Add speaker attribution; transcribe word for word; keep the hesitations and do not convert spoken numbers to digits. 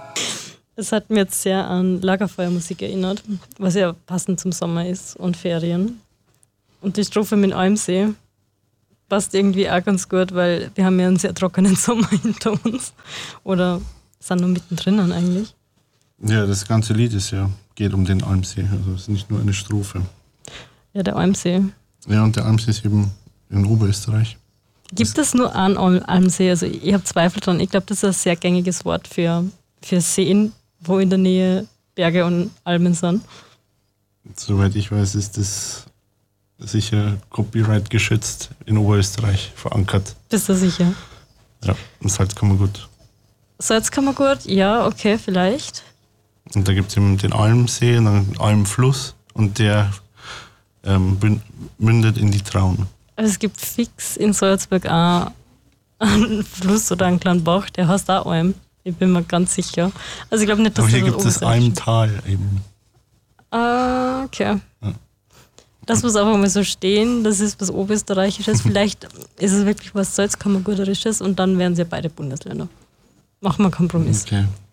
Speaker 1: Es hat mir jetzt sehr an Lagerfeuermusik erinnert, was ja passend zum Sommer ist und Ferien. Und die Strophe mit Almsee passt irgendwie auch ganz gut, weil wir haben ja einen sehr trockenen Sommer hinter uns. Oder sind noch mittendrin eigentlich.
Speaker 2: Ja, das ganze Lied ist ja, geht um den Almsee. Also es ist nicht nur eine Strophe.
Speaker 1: Ja, der Almsee.
Speaker 2: Ja, und der Almsee ist eben in Oberösterreich.
Speaker 1: Gibt es nur einen Al- Almsee? Also ich habe Zweifel dran. Ich glaube, das ist ein sehr gängiges Wort für, für Seen, wo in der Nähe Berge und Almen sind.
Speaker 2: Soweit ich weiß, ist das sicher Copyright geschützt in Oberösterreich verankert.
Speaker 1: Bist du sicher?
Speaker 2: Ja, im Salzkammergut.
Speaker 1: Salzkammergut? Ja, okay, vielleicht.
Speaker 2: Und da gibt es eben den Almsee und dann den Almfluss und der ähm, bün- mündet in die Traun.
Speaker 1: Also es gibt fix in Salzburg auch einen Fluss oder einen kleinen Bach, der heißt auch Alm. Ich bin mir ganz sicher. Also ich glaube nicht, dass
Speaker 2: Aber hier
Speaker 1: das
Speaker 2: gibt es das
Speaker 1: Oberösterreich ist.
Speaker 2: Almtal eben.
Speaker 1: Ah, okay.
Speaker 2: Ja.
Speaker 1: Das muss einfach mal so stehen, das ist was Oberösterreichisches. Vielleicht ist es wirklich was Salzkammerguterisches und dann wären sie ja beide Bundesländer. Machen wir einen Kompromiss.
Speaker 2: Okay.